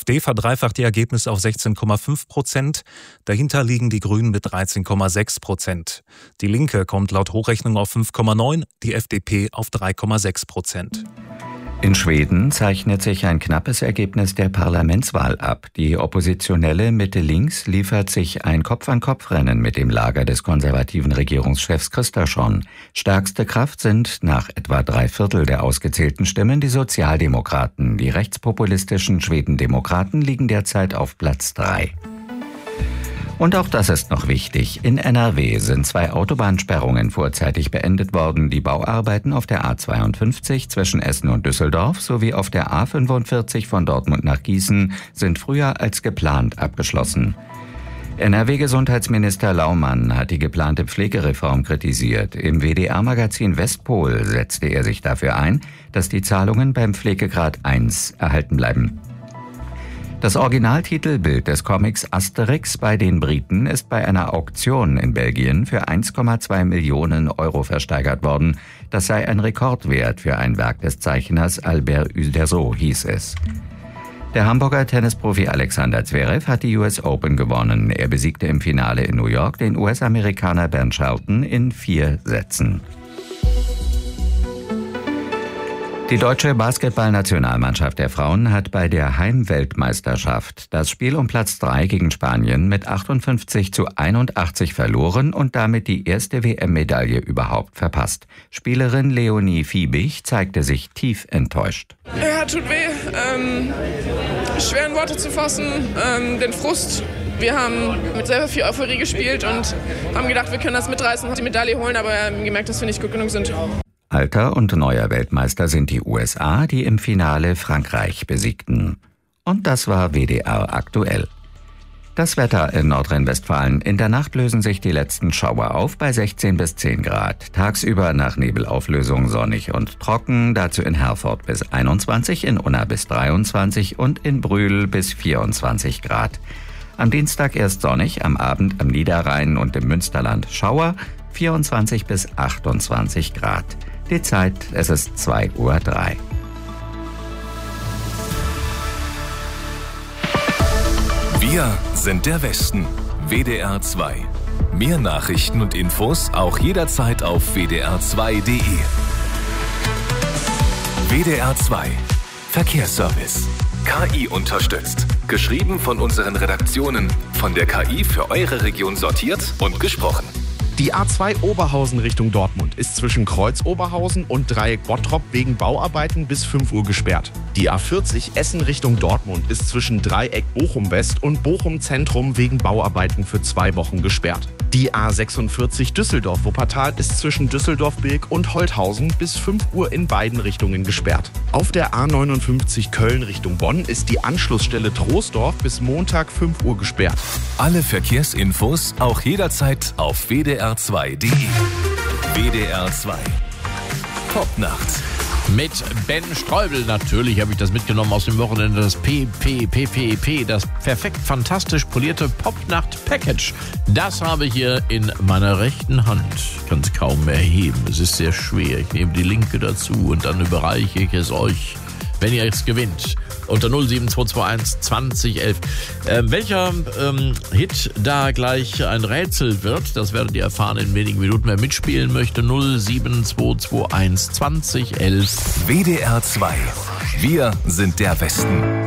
AfD verdreifacht ihr Ergebnis auf 16,5%. Dahinter liegen die Grünen mit 13,6%. Die Linke kommt laut Hochrechnung auf 5,9%, die FDP auf 3,6%. In Schweden zeichnet sich ein knappes Ergebnis der Parlamentswahl ab. Die oppositionelle Mitte-Links liefert sich ein Kopf-an-Kopf-Rennen mit dem Lager des konservativen Regierungschefs Kristersson. Stärkste Kraft sind nach etwa 3/4 der ausgezählten Stimmen die Sozialdemokraten. Die rechtspopulistischen Schwedendemokraten liegen derzeit auf Platz 3. Und auch das ist noch wichtig. In NRW sind 2 Autobahnsperrungen vorzeitig beendet worden. Die Bauarbeiten auf der A52 zwischen Essen und Düsseldorf sowie auf der A45 von Dortmund nach Gießen sind früher als geplant abgeschlossen. NRW-Gesundheitsminister Laumann hat die geplante Pflegereform kritisiert. Im WDR-Magazin Westpol setzte er sich dafür ein, dass die Zahlungen beim Pflegegrad 1 erhalten bleiben. Das Originaltitelbild des Comics Asterix bei den Briten ist bei einer Auktion in Belgien für 1,2 Millionen Euro versteigert worden. Das sei ein Rekordwert für ein Werk des Zeichners Albert Uderzo, hieß es. Der Hamburger Tennisprofi Alexander Zverev hat die US Open gewonnen. Er besiegte im Finale in New York den US-Amerikaner Ben Shelton in 4 Sätzen. Die deutsche Basketballnationalmannschaft der Frauen hat bei der Heimweltmeisterschaft das Spiel um Platz 3 gegen Spanien mit 58:81 verloren und damit die erste WM-Medaille überhaupt verpasst. Spielerin Leonie Fiebig zeigte sich tief enttäuscht. Ja, tut weh. Schwer in Worte zu fassen. Den Frust. Wir haben mit sehr viel Euphorie gespielt und haben gedacht, wir können das mitreißen und die Medaille holen, aber gemerkt, dass wir nicht gut genug sind. Alter und neuer Weltmeister sind die USA, die im Finale Frankreich besiegten. Und das war WDR aktuell. Das Wetter in Nordrhein-Westfalen. In der Nacht lösen sich die letzten Schauer auf bei 16 bis 10 Grad. Tagsüber nach Nebelauflösung sonnig und trocken, dazu in Herford bis 21, in Unna bis 23 und in Brühl bis 24 Grad. Am Dienstag erst sonnig, am Abend am Niederrhein und im Münsterland Schauer, 24 bis 28 Grad. Die Zeit, es ist 2:03 Uhr. Wir sind der Westen. WDR 2. Mehr Nachrichten und Infos auch jederzeit auf wdr2.de. WDR 2. Verkehrsservice. KI unterstützt. Geschrieben von unseren Redaktionen. Von der KI für eure Region sortiert und gesprochen. Die A2 Oberhausen Richtung Dortmund ist zwischen Kreuz Oberhausen und Dreieck Bottrop wegen Bauarbeiten bis 5 Uhr gesperrt. Die A40 Essen Richtung Dortmund ist zwischen Dreieck Bochum West und Bochum Zentrum wegen Bauarbeiten für 2 Wochen gesperrt. Die A46 Düsseldorf-Wuppertal ist zwischen Düsseldorf-Bilk und Holthausen bis 5 Uhr in beiden Richtungen gesperrt. Auf der A59 Köln Richtung Bonn ist die Anschlussstelle Troisdorf bis Montag 5 Uhr gesperrt. Alle Verkehrsinfos auch jederzeit auf wdr2.de. WDR 2. Popnacht. Mit Ben Streubel natürlich habe ich das mitgenommen aus dem Wochenende, das PPPPP, das perfekt fantastisch polierte Popnacht-Package. Das habe ich hier in meiner rechten Hand. Ich kann es kaum mehr heben, es ist sehr schwer. Ich nehme die linke dazu und dann überreiche ich es euch, wenn ihr es gewinnt. Unter 07221 2011. Welcher Hit da gleich ein Rätsel wird, das werdet ihr erfahren in wenigen Minuten. Wer mitspielen möchte, 07221 2011. WDR 2. Wir sind der Westen.